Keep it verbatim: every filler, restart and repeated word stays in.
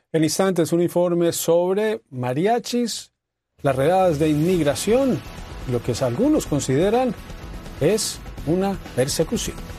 En instantes, un informe sobre mariachis, las redadas de inmigración, lo que algunos consideran es una persecución.